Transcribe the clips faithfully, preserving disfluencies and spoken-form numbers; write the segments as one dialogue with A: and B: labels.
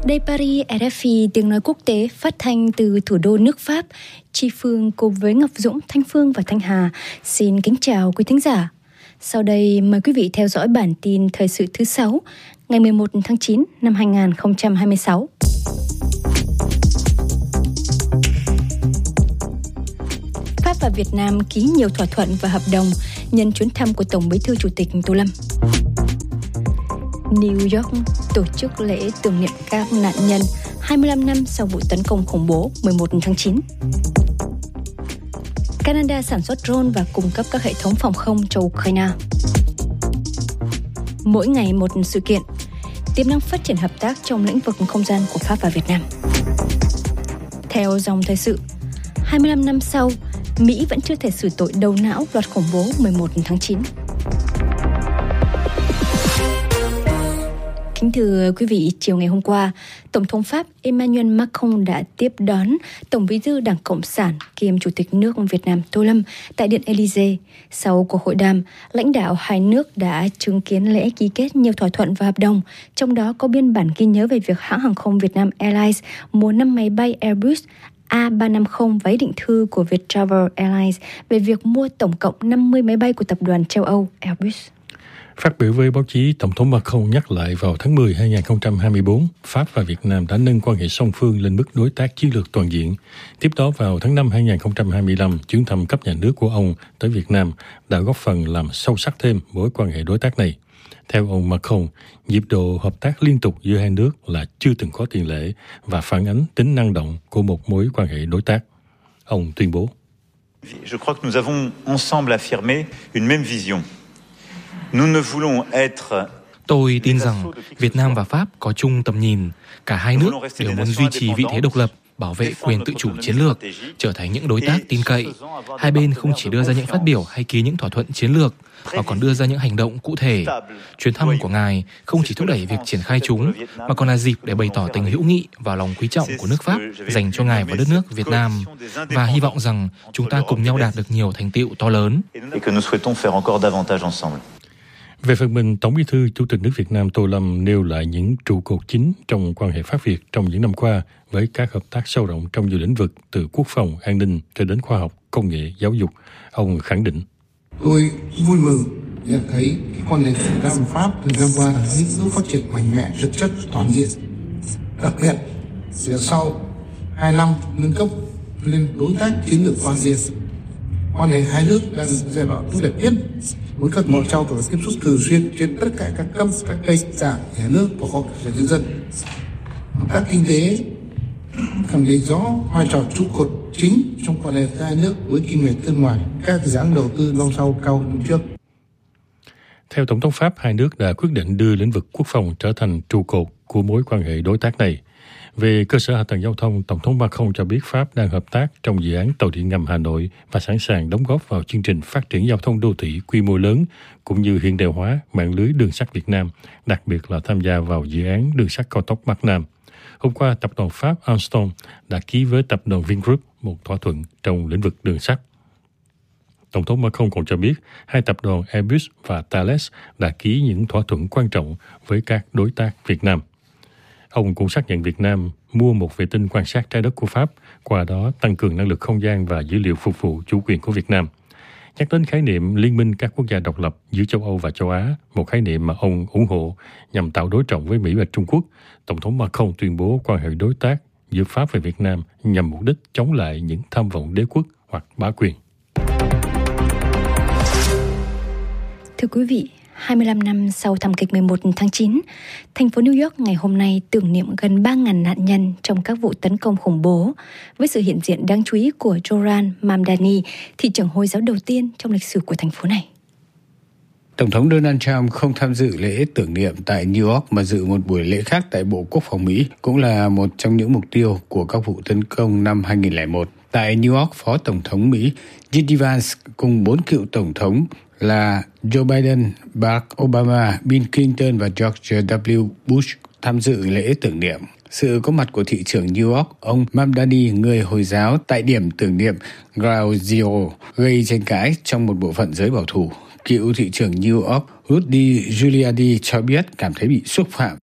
A: Đây Paris, rờ ép pê, tiếng nói quốc tế phát thanh từ thủ đô nước Pháp. Chi Phương cùng với Ngọc Dũng, Thanh Phương và Thanh Hà xin kính chào quý thính giả. Sau đây mời quý vị theo dõi bản tin thời sự thứ sáu, ngày mười một tháng chín năm hai nghìn không trăm hai mươi sáu. Pháp và Việt Nam ký nhiều thỏa thuận và hợp đồng nhân chuyến thăm của Tổng Bí thư Chủ tịch Tô Lâm. New York tổ chức lễ tưởng niệm các nạn nhân hai mươi lăm năm sau vụ tấn công khủng bố mười một tháng chín. Canada sản xuất drone và cung cấp các hệ thống phòng không cho Ukraine. Mỗi ngày một sự kiện, tiềm năng phát triển hợp tác trong lĩnh vực không gian của Pháp và Việt Nam. Theo dòng thời sự, hai mươi lăm năm sau, Mỹ vẫn chưa thể xử tội đầu não loạt khủng bố mười một tháng chín. Kính thưa quý vị, chiều ngày hôm qua, Tổng thống Pháp Emmanuel Macron đã tiếp đón Tổng Bí thư Đảng Cộng sản kiêm Chủ tịch nước Việt Nam Tô Lâm tại Điện Élysée. Sau cuộc hội đàm, lãnh đạo hai nước đã chứng kiến lễ ký kết nhiều thỏa thuận và hợp đồng, trong đó có biên bản ghi nhớ về việc hãng hàng không Việt Nam Airlines mua năm máy bay Airbus A ba trăm năm mươi và ý định thư của Viettravel Airlines về việc mua tổng cộng năm mươi máy bay của tập đoàn châu Âu Airbus.
B: Phát biểu với báo chí, Tổng thống Macron nhắc lại vào tháng mười năm hai nghìn không trăm hai mươi tư, Pháp và Việt Nam đã nâng quan hệ song phương lên mức đối tác chiến lược toàn diện. Tiếp đó vào tháng năm năm hai nghìn không trăm hai mươi lăm, chuyến thăm cấp nhà nước của ông tới Việt Nam đã góp phần làm sâu sắc thêm mối quan hệ đối tác này. Theo ông Macron, nhịp độ hợp tác liên tục giữa hai nước là chưa từng có tiền lệ và phản ánh tính năng động của một mối quan hệ đối tác. Ông tuyên bố:
C: Je crois que nous avons ensemble affirmé une même vision. Nous ne voulons être
D: Tôi tin rằng Việt Nam và Pháp có chung tầm nhìn. Cả hai nước đều muốn duy trì vị thế độc lập, bảo vệ quyền tự chủ chiến lược, trở thành những đối tác tin cậy. Hai bên không chỉ đưa ra những phát biểu hay ký những thỏa thuận chiến lược, mà còn đưa ra những hành động cụ thể. Chuyến thăm của Ngài không chỉ thúc đẩy việc triển khai chúng, mà còn là dịp để bày tỏ tình hữu nghị và lòng quý trọng của nước Pháp dành cho Ngài và đất nước Việt Nam, và hy vọng rằng chúng ta cùng nhau đạt được nhiều thành tựu to lớn.
B: Về phần mình, Tổng Bí thư Chủ tịch nước Việt Nam Tô Lâm nêu lại những trụ cột chính trong quan hệ Pháp-Việt trong những năm qua với các hợp tác sâu rộng trong nhiều lĩnh vực từ quốc phòng, an ninh cho đến khoa học, công nghệ, giáo dục. Ông khẳng định:
E: Tôi vui mừng nhận thấy quan hệ Việt Nam-Pháp thời gian qua đã những bước phát triển mạnh mẽ, thực chất, toàn diện. Đặc biệt, phía sau hai năm nâng cấp lên đối tác chiến lược toàn diện, quan hệ hai nước đang giai đoạn tốt đẹp nhất, với các ngoại giao và tiếp xúc thường xuyên trên tất cả các cấp, các kênh đảng, nhà nước và các nhân dân. Hợp tác kinh tế khẳng định rõ vai trò trụ cột chính trong quan hệ hai nước với kim ngạch thương mại, các dự án đầu tư long sau cao hơn trước.
B: Theo Tổng thống Pháp, hai nước đã quyết định đưa lĩnh vực quốc phòng trở thành trụ cột của mối quan hệ đối tác này. Về cơ sở hạ tầng giao thông, Tổng thống Macron cho biết Pháp đang hợp tác trong dự án tàu điện ngầm Hà Nội và sẵn sàng đóng góp vào chương trình phát triển giao thông đô thị quy mô lớn cũng như hiện đại hóa mạng lưới đường sắt Việt Nam, đặc biệt là tham gia vào dự án đường sắt cao tốc Bắc Nam. Hôm qua, tập đoàn Pháp Alstom đã ký với tập đoàn Vingroup một thỏa thuận trong lĩnh vực đường sắt. Tổng thống Macron còn cho biết hai tập đoàn Airbus và Thales đã ký những thỏa thuận quan trọng với các đối tác Việt Nam. Ông cũng xác nhận Việt Nam mua một vệ tinh quan sát trái đất của Pháp, qua đó tăng cường năng lực không gian và dữ liệu phục vụ chủ quyền của Việt Nam. Nhắc đến khái niệm liên minh các quốc gia độc lập giữa châu Âu và châu Á, một khái niệm mà ông ủng hộ nhằm tạo đối trọng với Mỹ và Trung Quốc, Tổng thống Macron tuyên bố quan hệ đối tác giữa Pháp và Việt Nam nhằm mục đích chống lại những tham vọng đế quốc hoặc bá quyền.
A: Thưa quý vị, hai mươi lăm năm sau thảm kịch mười một tháng chín, thành phố New York ngày hôm nay tưởng niệm gần ba nghìn nạn nhân trong các vụ tấn công khủng bố, với sự hiện diện đáng chú ý của Zohran Mamdani, thị trưởng Hồi giáo đầu tiên trong lịch sử của thành phố này.
F: Tổng thống Donald Trump không tham dự lễ tưởng niệm tại New York mà dự một buổi lễ khác tại Bộ Quốc phòng Mỹ, cũng là một trong những mục tiêu của các vụ tấn công năm hai nghìn không trăm lẻ một. Tại New York, Phó Tổng thống Mỹ gi đi Vance cùng bốn cựu Tổng thống là Joe Biden, Barack Obama, Bill Clinton và George W. Bush tham dự lễ tưởng niệm. Sự có mặt của thị trưởng New York, ông Mamdani, người Hồi giáo tại điểm tưởng niệm Ground Zero, gây tranh cãi trong một bộ phận giới bảo thủ. Cựu thị trưởng New York Rudy Giuliani cho biết cảm thấy bị xúc phạm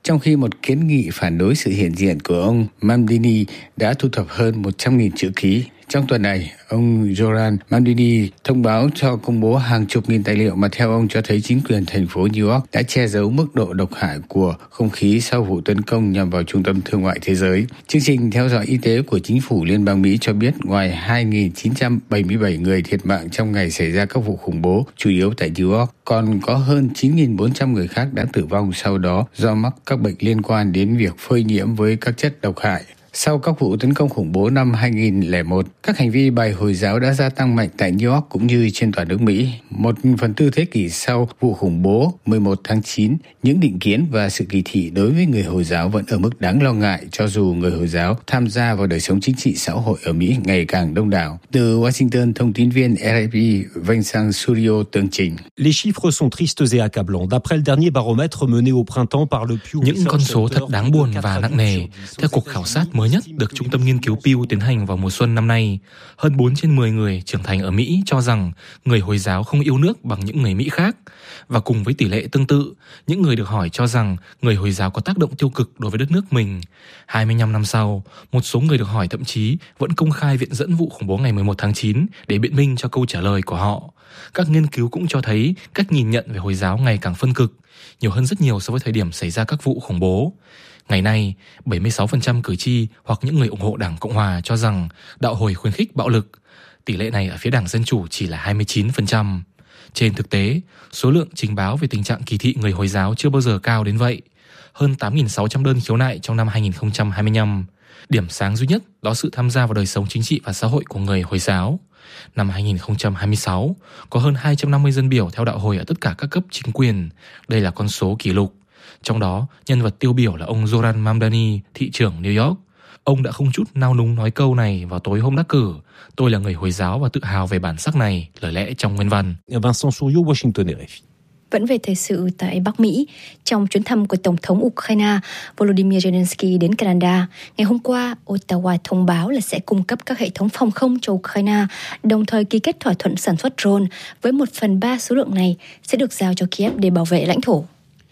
F: trong khi một kiến nghị phản đối sự hiện diện của ông Mamdini đã thu thập hơn một trăm nghìn chữ ký. Trong tuần này, ông Zoran Mamdini thông báo cho công bố hàng chục nghìn tài liệu mà theo ông cho thấy chính quyền thành phố New York đã che giấu mức độ độc hại của không khí sau vụ tấn công nhằm vào trung tâm thương mại thế giới. Chương trình theo dõi y tế của chính phủ Liên bang Mỹ cho biết ngoài hai nghìn chín trăm bảy mươi bảy người thiệt mạng trong ngày xảy ra các vụ khủng bố, chủ yếu tại New York, còn có hơn chín nghìn bốn trăm người khác đã tử vong sau đó do mắc các bệnh liên quan đến việc phơi nhiễm với các chất độc hại. Sau các vụ tấn công khủng bố năm hai nghìn lẻ một, các hành vi bài Hồi giáo đã gia tăng mạnh tại New York cũng như trên toàn nước Mỹ. Một phần tư thế kỷ sau vụ khủng bố mười một tháng chín, những định kiến và sự kỳ thị đối với người Hồi giáo vẫn ở mức đáng lo ngại cho dù người Hồi giáo tham gia vào đời sống chính trị xã hội ở Mỹ ngày càng đông đảo. Từ Washington, thông tin viên R F I Vincent Surio tường trình.
G: Les chiffres sont tristes et accablants. D'après le dernier baromètre mené au printemps par le Pew.
D: Những con số thật đáng buồn và nặng nề. Theo cuộc khảo sát mới nhất được Trung tâm Nghiên cứu Pew tiến hành vào mùa xuân năm nay, hơn bốn trên mười người trưởng thành ở Mỹ cho rằng người Hồi giáo không yêu nước bằng những người Mỹ khác. Và cùng với tỷ lệ tương tự, những người được hỏi cho rằng người Hồi giáo có tác động tiêu cực đối với đất nước mình. hai mươi lăm năm sau, một số người được hỏi thậm chí vẫn công khai viện dẫn vụ khủng bố ngày mười một tháng chín để biện minh cho câu trả lời của họ. Các nghiên cứu cũng cho thấy cách nhìn nhận về Hồi giáo ngày càng phân cực, nhiều hơn rất nhiều so với thời điểm xảy ra các vụ khủng bố. Ngày nay, bảy mươi sáu phần trăm cử tri hoặc những người ủng hộ Đảng Cộng Hòa cho rằng đạo Hồi khuyến khích bạo lực. Tỷ lệ này ở phía Đảng Dân Chủ chỉ là hai mươi chín phần trăm. Trên thực tế, số lượng trình báo về tình trạng kỳ thị người Hồi giáo chưa bao giờ cao đến vậy. Hơn tám nghìn sáu trăm đơn khiếu nại trong năm hai nghìn không trăm hai mươi lăm. Điểm sáng duy nhất đó sự tham gia vào đời sống chính trị và xã hội của người Hồi giáo. Năm hai nghìn không trăm hai mươi sáu, có hơn hai trăm năm mươi dân biểu theo đạo Hồi ở tất cả các cấp chính quyền. Đây là con số kỷ lục. Trong đó, nhân vật tiêu biểu là ông Zoran Mamdani, thị trưởng New York. Ông đã không chút nao núng nói câu này vào tối hôm đắc cử. Tôi là người Hồi giáo và tự hào về bản sắc này, lời lẽ trong nguyên văn.
G: Vincent Surio, Washington, R F I.
A: Vẫn về thời sự tại Bắc Mỹ, trong chuyến thăm của Tổng thống Ukraine Volodymyr Zelensky đến Canada, ngày hôm qua, Ottawa thông báo là sẽ cung cấp các hệ thống phòng không cho Ukraine, đồng thời ký kết thỏa thuận sản xuất drone với một phần ba số lượng này sẽ được giao cho Kiev để bảo vệ lãnh thổ.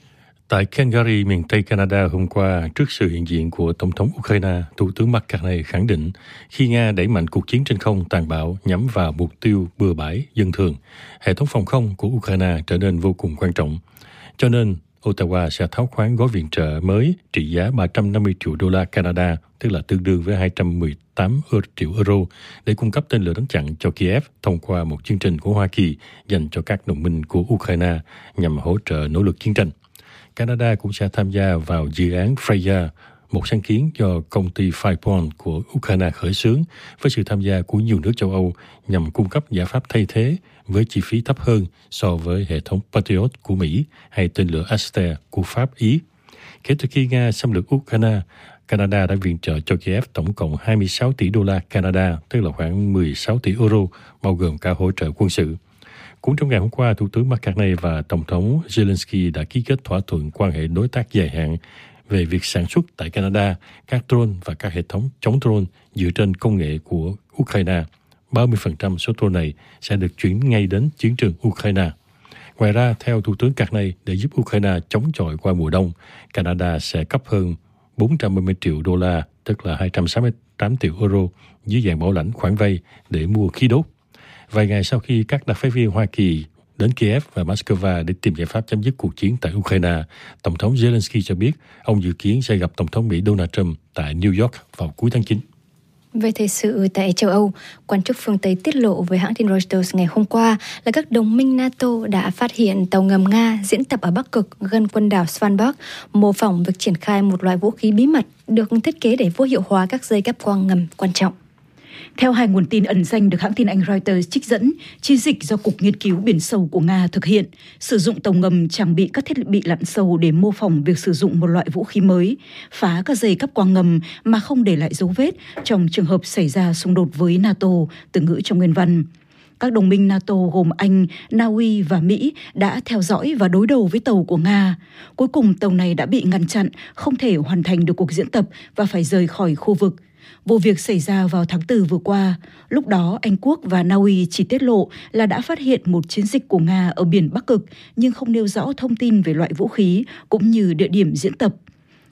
B: Tại Calgary, miền Tây Canada hôm qua, trước sự hiện diện của Tổng thống Ukraine, Thủ tướng McCartney khẳng định khi Nga đẩy mạnh cuộc chiến trên không tàn bạo nhắm vào mục tiêu bừa bãi dân thường, hệ thống phòng không của Ukraine trở nên vô cùng quan trọng. Cho nên, Ottawa sẽ tháo khoán gói viện trợ mới trị giá ba trăm năm mươi triệu đô la Canada, tức là tương đương với hai trăm mười tám triệu euro, để cung cấp tên lửa đánh chặn cho Kiev thông qua một chương trình của Hoa Kỳ dành cho các đồng minh của Ukraine nhằm hỗ trợ nỗ lực chiến tranh. Canada cũng sẽ tham gia vào dự án Freya, một sáng kiến do công ty Fireborn của Ukraine khởi xướng với sự tham gia của nhiều nước châu Âu nhằm cung cấp giải pháp thay thế với chi phí thấp hơn so với hệ thống Patriot của Mỹ hay tên lửa Aster của Pháp, Ý. Kể từ khi Nga xâm lược Ukraine, Canada đã viện trợ cho Kiev tổng cộng hai mươi sáu tỷ đô la Canada, tức là khoảng mười sáu tỷ euro, bao gồm cả hỗ trợ quân sự. Cũng trong ngày hôm qua, Thủ tướng McCartney và Tổng thống Zelensky đã ký kết thỏa thuận quan hệ đối tác dài hạn về việc sản xuất tại Canada các drone và các hệ thống chống drone dựa trên công nghệ của Ukraine. ba mươi phần trăm số drone này sẽ được chuyển ngay đến chiến trường Ukraine. Ngoài ra, theo Thủ tướng McCartney, để giúp Ukraine chống chọi qua mùa đông, Canada sẽ cấp hơn bốn trăm ba mươi triệu đô la, tức là hai trăm sáu mươi tám triệu euro, dưới dạng bảo lãnh khoản vay để mua khí đốt. Vài ngày sau khi các đặc phái viên Hoa Kỳ đến Kiev và Moscow để tìm giải pháp chấm dứt cuộc chiến tại Ukraine, Tổng thống Zelensky cho biết ông dự kiến sẽ gặp Tổng thống Mỹ Donald Trump tại New York vào cuối tháng chín.
A: Về thời sự tại châu Âu, quan chức phương Tây tiết lộ với hãng tin Reuters ngày hôm qua là các đồng minh NATO đã phát hiện tàu ngầm Nga diễn tập ở Bắc Cực gần quần đảo Svalbard, mô phỏng việc triển khai một loại vũ khí bí mật được thiết kế để vô hiệu hóa các dây cáp quang ngầm quan trọng.
H: Theo hai nguồn tin ẩn danh được hãng tin Anh Reuters trích dẫn, chiến dịch do Cục Nghiên cứu Biển sâu của Nga thực hiện, sử dụng tàu ngầm trang bị các thiết bị lặn sâu để mô phỏng việc sử dụng một loại vũ khí mới, phá các dây cáp quang ngầm mà không để lại dấu vết trong trường hợp xảy ra xung đột với NATO, từ ngữ trong nguyên văn. Các đồng minh NATO gồm Anh, Na Uy và Mỹ đã theo dõi và đối đầu với tàu của Nga. Cuối cùng tàu này đã bị ngăn chặn, không thể hoàn thành được cuộc diễn tập và phải rời khỏi khu vực. Vụ việc xảy ra vào tháng tư vừa qua. Lúc đó, Anh Quốc và Na Uy chỉ tiết lộ là đã phát hiện một chiến dịch của Nga ở biển Bắc Cực, nhưng không nêu rõ thông tin về loại vũ khí cũng như địa điểm diễn tập.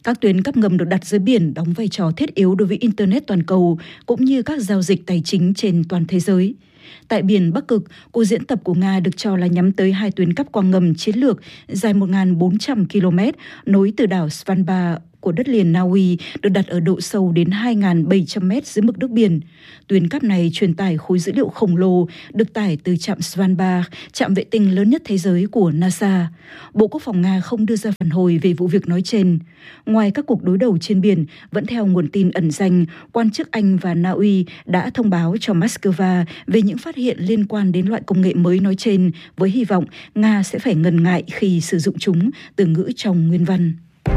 H: Các tuyến cáp ngầm được đặt dưới biển đóng vai trò thiết yếu đối với Internet toàn cầu, cũng như các giao dịch tài chính trên toàn thế giới. Tại biển Bắc Cực, cuộc diễn tập của Nga được cho là nhắm tới hai tuyến cáp quang ngầm chiến lược dài một nghìn bốn trăm ki lô mét nối từ đảo Svalbard của đất liền Na Uy được đặt ở độ sâu đến hai nghìn bảy trăm mét dưới mực nước biển. Tuyến cáp này truyền tải khối dữ liệu khổng lồ được tải từ trạm Svalbard, trạm vệ tinh lớn nhất thế giới của NASA. Bộ Quốc phòng Nga không đưa ra phản hồi về vụ việc nói trên. Ngoài các cuộc đối đầu trên biển, vẫn theo nguồn tin ẩn danh, quan chức Anh và Na Uy đã thông báo cho Moscow về những phát hiện liên quan đến loại công nghệ mới nói trên, với hy vọng Nga sẽ phải ngần ngại khi sử dụng chúng, từ ngữ trong nguyên văn.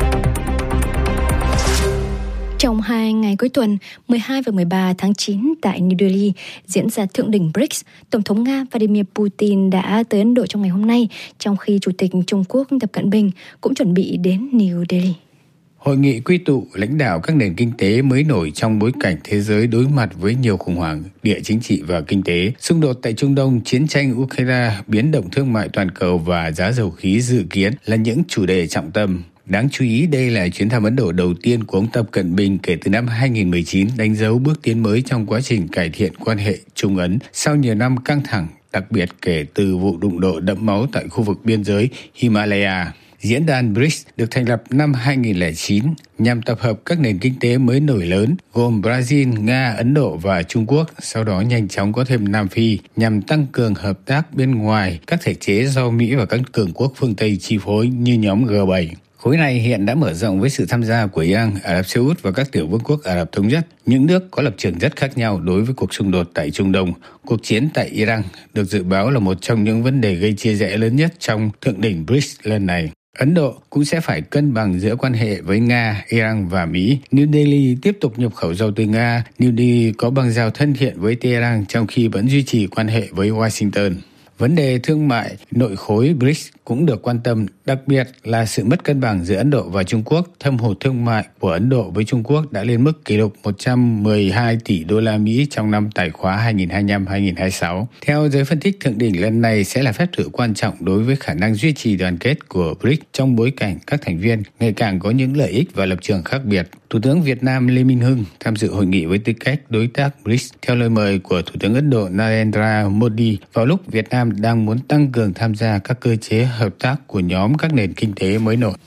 A: Trong hai ngày cuối tuần, mười hai và mười ba tháng chín tại New Delhi diễn ra thượng đỉnh bê rê i xê, Tổng thống Nga Vladimir Putin đã tới Ấn Độ trong ngày hôm nay, trong khi Chủ tịch Trung Quốc Tập Cận Bình cũng chuẩn bị đến New Delhi.
F: Hội nghị quy tụ lãnh đạo các nền kinh tế mới nổi trong bối cảnh thế giới đối mặt với nhiều khủng hoảng địa chính trị và kinh tế, xung đột tại Trung Đông, chiến tranh Ukraine, biến động thương mại toàn cầu và giá dầu khí dự kiến là những chủ đề trọng tâm. Đáng chú ý, đây là chuyến thăm Ấn Độ đầu tiên của ông Tập Cận Bình kể từ năm hai nghìn không trăm mười chín, đánh dấu bước tiến mới trong quá trình cải thiện quan hệ Trung Ấn sau nhiều năm căng thẳng, đặc biệt kể từ vụ đụng độ đẫm máu tại khu vực biên giới Himalaya. Diễn đàn bê rê i xê được thành lập năm hai nghìn không trăm lẻ chín nhằm tập hợp các nền kinh tế mới nổi lớn gồm Brazil, Nga, Ấn Độ và Trung Quốc, sau đó nhanh chóng có thêm Nam Phi nhằm tăng cường hợp tác bên ngoài các thể chế do Mỹ và các cường quốc phương Tây chi phối như nhóm G bảy. Khối này hiện đã mở rộng với sự tham gia của Iran, Ả Rập Xê Út và các tiểu vương quốc Ả Rập Thống Nhất, những nước có lập trường rất khác nhau đối với cuộc xung đột tại Trung Đông. Cuộc chiến tại Iran được dự báo là một trong những vấn đề gây chia rẽ lớn nhất trong thượng đỉnh bê rê i xê lần này. Ấn Độ cũng sẽ phải cân bằng giữa quan hệ với Nga, Iran và Mỹ. New Delhi tiếp tục nhập khẩu dầu từ Nga. New Delhi có bang giao thân thiện với Tehran trong khi vẫn duy trì quan hệ với Washington. Vấn đề thương mại nội khối bê rê i xê cũng được quan tâm, đặc biệt là sự mất cân bằng giữa Ấn Độ và Trung Quốc. Thâm hụt thương mại của Ấn Độ với Trung Quốc đã lên mức kỷ lục một trăm mười hai tỷ đô la Mỹ trong năm tài khóa hai nghìn không trăm hai mươi lăm hai nghìn không trăm hai mươi sáu. Theo giới phân tích, thượng đỉnh lần này sẽ là phép thử quan trọng đối với khả năng duy trì đoàn kết của bê rê i xê trong bối cảnh các thành viên ngày càng có những lợi ích và lập trường khác biệt. Thủ tướng Việt Nam Lê Minh Hưng tham dự hội nghị với tư cách đối tác bê rê i xê theo lời mời của Thủ tướng Ấn Độ Narendra Modi vào lúc Việt Nam đang muốn tăng cường tham gia các cơ chế hợp tác của nhóm các nền kinh tế mới nổi.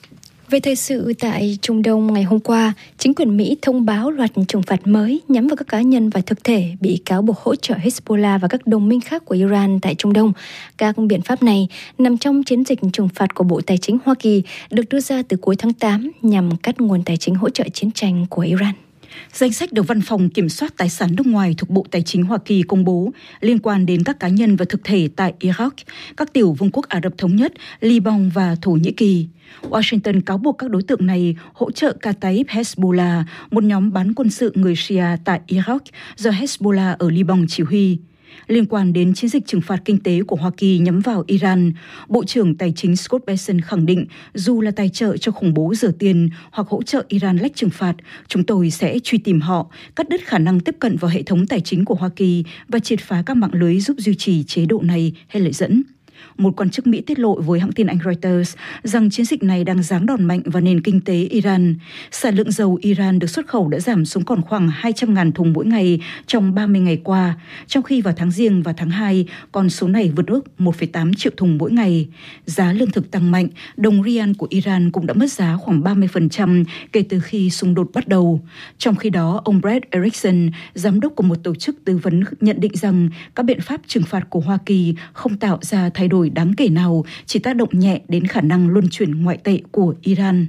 A: Về thời sự tại Trung Đông ngày hôm qua, chính quyền Mỹ thông báo loạt trừng phạt mới nhắm vào các cá nhân và thực thể bị cáo buộc hỗ trợ Hezbollah và các đồng minh khác của Iran tại Trung Đông. Các biện pháp này nằm trong chiến dịch trừng phạt của Bộ Tài chính Hoa Kỳ được đưa ra từ cuối tháng tám nhằm cắt nguồn tài chính hỗ trợ chiến tranh của Iran.
H: Danh sách được Văn phòng Kiểm soát Tài sản nước ngoài thuộc Bộ Tài chính Hoa Kỳ công bố liên quan đến các cá nhân và thực thể tại Iraq, các tiểu vương quốc Ả Rập Thống Nhất, Liban và Thổ Nhĩ Kỳ. Washington cáo buộc các đối tượng này hỗ trợ Kataib Hezbollah, một nhóm bán quân sự người Shia tại Iraq do Hezbollah ở Liban chỉ huy. Liên quan đến chiến dịch trừng phạt kinh tế của Hoa Kỳ nhắm vào Iran, Bộ trưởng Tài chính Scott Bessent khẳng định dù là tài trợ cho khủng bố rửa tiền hoặc hỗ trợ Iran lách trừng phạt, chúng tôi sẽ truy tìm họ, cắt đứt khả năng tiếp cận vào hệ thống tài chính của Hoa Kỳ và triệt phá các mạng lưới giúp duy trì chế độ này hay lợi dẫn. Một quan chức Mỹ tiết lộ với hãng tin Anh Reuters rằng chiến dịch này đang giáng đòn mạnh vào nền kinh tế Iran. Sản lượng dầu Iran được xuất khẩu đã giảm xuống còn khoảng hai trăm nghìn thùng mỗi ngày trong ba mươi ngày qua, trong khi vào tháng Giêng và tháng hai, con số này vượt ước một phẩy tám triệu thùng mỗi ngày. Giá lương thực tăng mạnh, đồng rial của Iran cũng đã mất giá khoảng ba mươi phần trăm kể từ khi xung đột bắt đầu. Trong khi đó, ông Brett Erickson, giám đốc của một tổ chức tư vấn, nhận định rằng các biện pháp trừng phạt của Hoa Kỳ không tạo ra thay đổi đáng kể nào, chỉ tác động nhẹ đến khả năng luân chuyển ngoại tệ của Iran.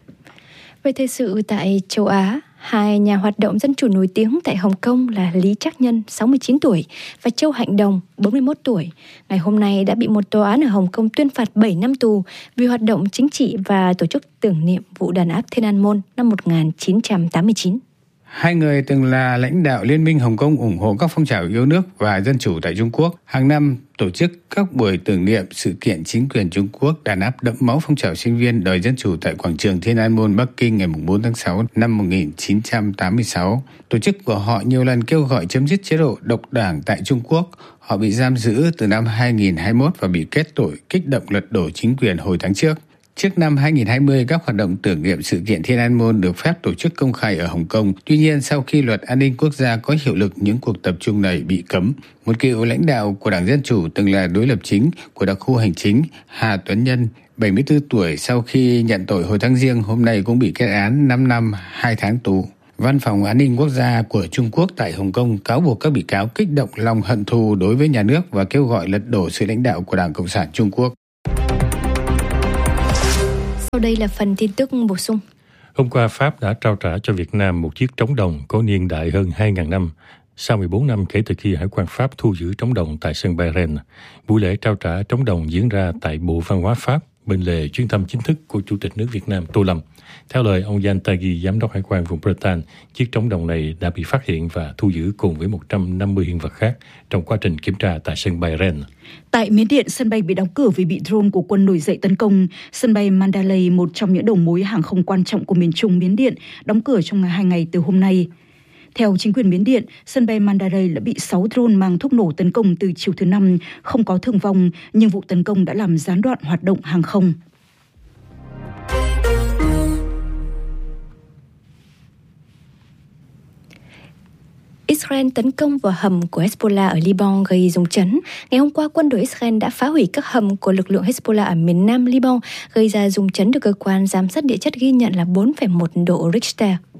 A: Về thời sự tại châu Á, hai nhà hoạt động dân chủ nổi tiếng tại Hồng Kông là Lý Trắc Nhân, sáu mươi chín tuổi, và Châu Hạnh Đồng, bốn mươi mốt tuổi, ngày hôm nay đã bị một tòa án ở Hồng Kông tuyên phạt bảy năm tù vì hoạt động chính trị và tổ chức tưởng niệm vụ đàn áp Thiên An Môn năm một nghìn chín trăm tám mươi chín.
F: Hai người từng là lãnh đạo Liên minh Hồng Kông ủng hộ các phong trào yêu nước và dân chủ tại Trung Quốc. Hàng năm tổ chức các buổi tưởng niệm sự kiện chính quyền Trung Quốc đàn áp đẫm máu phong trào sinh viên đòi dân chủ tại quảng trường Thiên An Môn, Bắc Kinh ngày bốn tháng sáu năm một nghìn chín trăm tám mươi sáu. Tổ chức của họ nhiều lần kêu gọi chấm dứt chế độ độc đảng tại Trung Quốc. Họ bị giam giữ từ năm hai nghìn không trăm hai mươi mốt và bị kết tội kích động lật đổ chính quyền hồi tháng trước. Trước năm hai nghìn không trăm hai mươi, các hoạt động tưởng niệm sự kiện Thiên An Môn được phép tổ chức công khai ở Hồng Kông. Tuy nhiên, sau khi luật an ninh quốc gia có hiệu lực, những cuộc tập trung này bị cấm. Một cựu lãnh đạo của Đảng Dân Chủ từng là đối lập chính của đặc khu hành chính Hà Tuấn Nhân, bảy mươi tư tuổi, sau khi nhận tội hồi tháng Giêng, hôm nay cũng bị kết án năm năm, hai tháng tù. Văn phòng An ninh Quốc gia của Trung Quốc tại Hồng Kông cáo buộc các bị cáo kích động lòng hận thù đối với nhà nước và kêu gọi lật đổ sự lãnh đạo của Đảng Cộng sản Trung Quốc.
A: Sau đây là phần tin tức bổ sung.
B: Hôm qua, Pháp đã trao trả cho Việt Nam một chiếc trống đồng có niên đại hơn hai nghìn năm. Sau mười bốn năm kể từ khi Hải quan Pháp thu giữ trống đồng tại sân bay Rennes, buổi lễ trao trả trống đồng diễn ra tại Bộ Văn hóa Pháp bên lề chuyến thăm chính thức của Chủ tịch nước Việt Nam Tô Lâm. Theo lời ông Jean Tanguy, giám đốc Hải quan vùng Bretagne, chiếc trống đồng này đã bị phát hiện và thu giữ cùng với một trăm năm mươi hiện vật khác trong quá trình kiểm tra tại sân bay Rennes.
H: Tại Miến Điện, sân bay bị đóng cửa vì bị drone của quân nổi dậy tấn công. Sân bay Mandalay, một trong những đầu mối hàng không quan trọng của miền Trung Miến Điện, đóng cửa trong hai ngày từ hôm nay. Theo chính quyền Miến Điện, sân bay Mandalay đã bị sáu drone mang thuốc nổ tấn công từ chiều thứ Năm, không có thương vong, nhưng vụ tấn công đã làm gián đoạn hoạt động hàng không.
A: Israel tấn công vào hầm của Hezbollah ở Liban gây rung chấn. Ngày hôm qua, quân đội Israel đã phá hủy các hầm của lực lượng Hezbollah ở miền nam Liban, gây ra rung chấn được cơ quan giám sát địa chất ghi nhận là bốn phẩy một độ Richter.